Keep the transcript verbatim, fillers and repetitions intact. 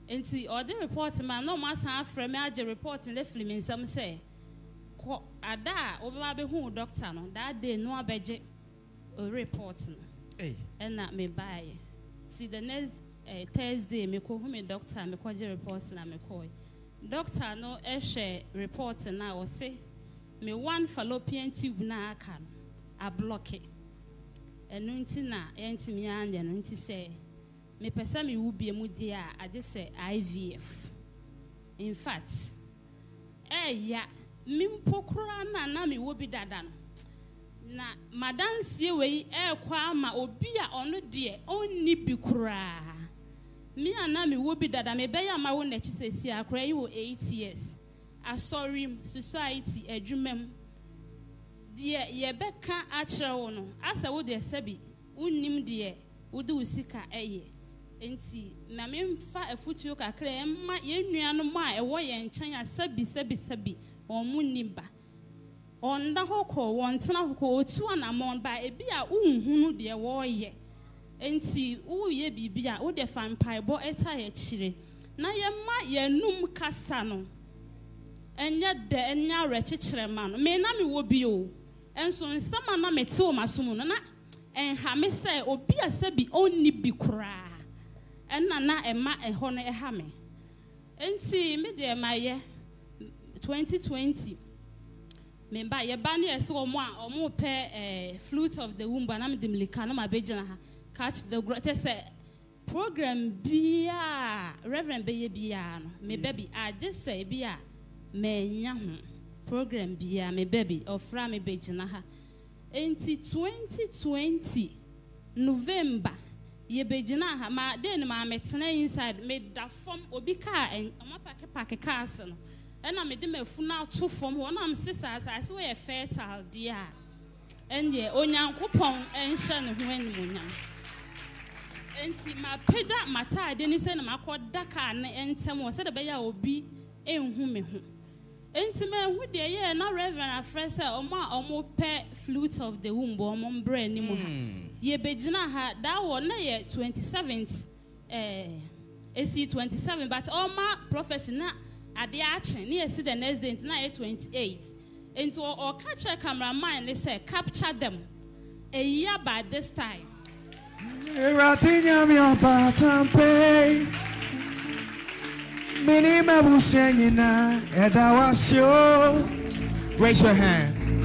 Enti or the report ma no ma san frɛ me age report in the film in some say ko ada oba be hu doctor no that day no abeje report no eh and na me buy see the next uh, Thursday me ko hu me doctor me ko je report na me ko doctor no e share report na o say me one fallopian tube na aka no a block e enu nti na enti me anya no nti say me pesa me wo bia mu dia a je say I V F. In fact eh ya mimpokura na na me wo bi dada no na madansie we eh kwa ama obi a ono de onni bi kura me ana me wo bi dada me be ya ma wo na chisesi akura yi wo eight years asori society adwumam de ye beka a kire wo no asa wo de sabi unnim de wo de usika eye enti na me mfa afutuo kakra emma ye nuano mu a ewo ye nchen asabi sabi sabi omunni ba onda hoko wontena hoko otu anamon ba ebi a unhunu de wo ye enti wo ye bibia wo de fampai bo eta ye kire na ye ma ye num kasa no enya de enya rechekire ma no me na me wo bi o enso nsama na mete o masomu no na enha me say obi asabi onni bi kura enna na ema eho no eha me enti me de ma ye twenty twenty me ba ye ba ne ese omo a omo pe eh flute of the womb na me de mlika na ma begina ha catch the greatest program bia reverend be ye bia no me baby I just say bia me nya ho program bia me baby ofra me begina ha enti twenty twenty November ye begina ha ma den ma metena inside me da form obi ka oma pake pake cars no ena me de mafuna to form ho na me sisa so we fertile dia enye onyankopon enhye ne ho animonyam enti ma pega mata de ni se na makoda ka ne entem wo se de be ya obi enhu me ho enti me hu de ye na reverend afrese omo omo pe flute of the womb omo mbre ni mu ha ye begina ha that one na ye twenty-seventh eh esi twenty-seven but all my prophecy na ade action na esi the next day na ye twenty-eight into or catch a cameraman they say capture them a year by this time Ratinya mi opatampe Mini mabusenyina edawasio. Raise your hand.